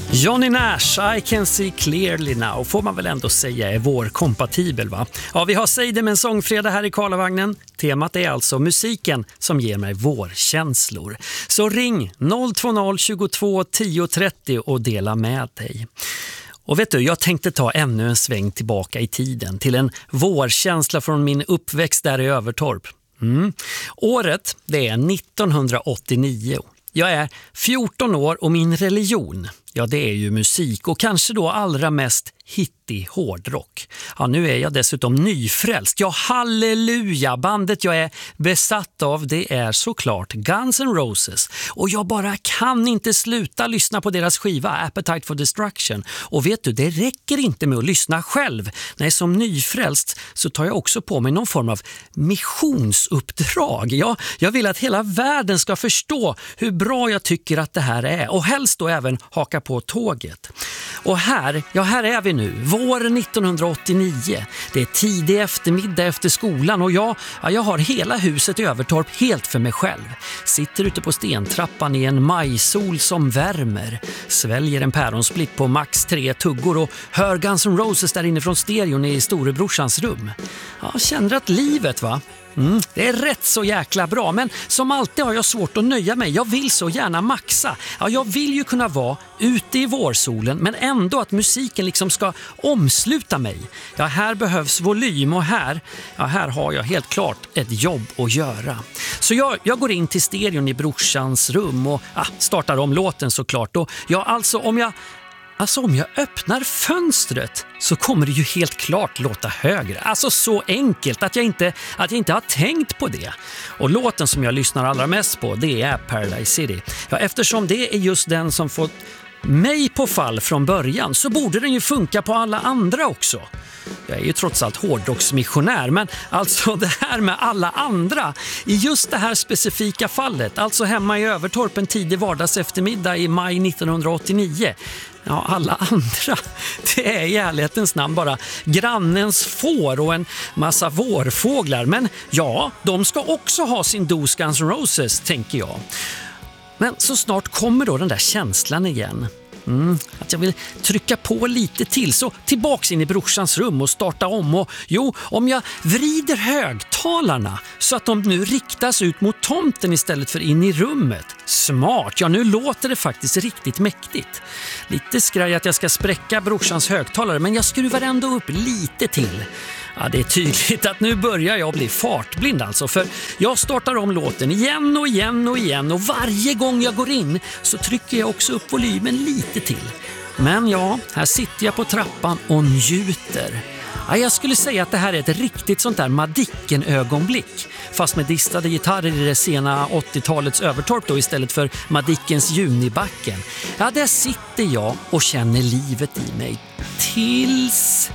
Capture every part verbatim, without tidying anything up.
Johnny Nash, I can see clearly now, får man väl ändå säga är vårkompatibel, va? Ja, vi har Säg det med en sångfredag här i Karlavagnen. Temat är alltså musiken som ger mig vårkänslor. Så ring noll två noll tjugotvå tio trettio och dela med dig. Och vet du, jag tänkte ta ännu en sväng tillbaka i tiden till en vårkänsla från min uppväxt där i Övertorp. Mm. Året, det är nittonhundraåttionio. Jag är fjorton år och min religion, ja det är ju musik och kanske då allra mest hittig hårdrock. Ja, nu är jag dessutom nyfrälst. Ja, halleluja! Bandet jag är besatt av, det är såklart Guns N' Roses. Och jag bara kan inte sluta lyssna på deras skiva Appetite for Destruction. Och vet du, det räcker inte med att lyssna själv. Nej, som nyfrälst så tar jag också på mig någon form av missionsuppdrag. Ja, jag vill att hela världen ska förstå hur bra jag tycker att det här är. Och helst då även haka på tåget. Och här, ja här är vi nu, våren nittonhundraåttionio. Det är tidig eftermiddag efter skolan och jag, ja, jag har hela huset i Övertorp helt för mig själv. Sitter ute på stentrappan i en majsol som värmer. Sväljer en päronsplitt på max tre tuggor och hör Guns N' Roses där inne från stereon i storebrorsans rum. Ja, känner att livet, va? Mm, det är rätt så jäkla bra, men som alltid har jag svårt att nöja mig. Jag vill så gärna maxa. Ja, jag vill ju kunna vara ute i vårsolen, men ändå att musiken liksom ska omsluta mig. Ja, här behövs volym och här, ja, här har jag helt klart ett jobb att göra. Så jag, jag går in till stereon i brorsans rum och ja, startar om låten såklart. Och ja, alltså om jag... Alltså om jag öppnar fönstret så kommer det ju helt klart låta högre. Alltså så enkelt att jag inte, att jag inte har tänkt på det. Och låten som jag lyssnar allra mest på, det är Paradise City. Ja, eftersom det är just den som fått mig på fall från början så borde den ju funka på alla andra också. Jag är ju trots allt hårdrocksmissionär, men alltså det här med alla andra i just det här specifika fallet, alltså hemma i Övertorp en tidig vardags eftermiddag i maj nittonhundraåttionio. Ja, alla andra, det är i ärlighetens namn bara grannens får och en massa vårfåglar. Men ja, de ska också ha sin dos Guns N' Roses, tänker jag. Men så snart kommer då den där känslan igen. Mm, att jag vill trycka på lite till, så tillbaks in i brorsans rum och starta om. Och jo, om jag vrider högtalarna så att de nu riktas ut mot tomten istället för in i rummet. Smart, ja nu låter det faktiskt riktigt mäktigt. Lite skraj att jag ska spräcka brorsans högtalare, men jag skruvar ändå upp lite till. Ja, det är tydligt att nu börjar jag bli fartblind alltså, för jag startar om låten igen och igen och igen och varje gång jag går in så trycker jag också upp volymen lite till. Men ja, här sitter jag på trappan och njuter. Ja, jag skulle säga att det här är ett riktigt sånt där Madicken-ögonblick, fast med distade gitarrer i det sena åttiotalets Övertorp då istället för Madickens Junibacken. Ja, där sitter jag och känner livet i mig tills...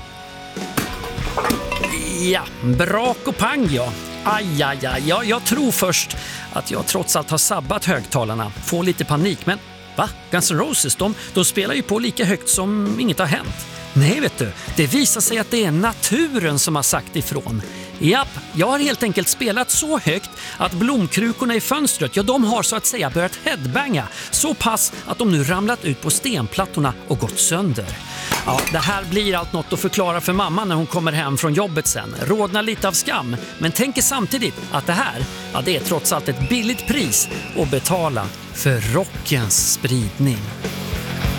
Ja, brak och pang, ja. Aj, aj, aj. Ja, jag tror först att jag trots allt har sabbat högtalarna. Får lite panik, men va? Guns N' Roses, de, de spelar ju på lika högt som inget har hänt. Nej, vet du, det visar sig att det är naturen som har sagt ifrån. Japp, jag har helt enkelt spelat så högt att blomkrukorna i fönstret, ja de har så att säga börjat headbanga. Så pass att de nu ramlat ut på stenplattorna och gått sönder. Ja, det här blir allt något att förklara för mamma när hon kommer hem från jobbet sen. Rådnar lite av skam, men tänker samtidigt att det här, ja det är trots allt ett billigt pris att betala för rockens spridning.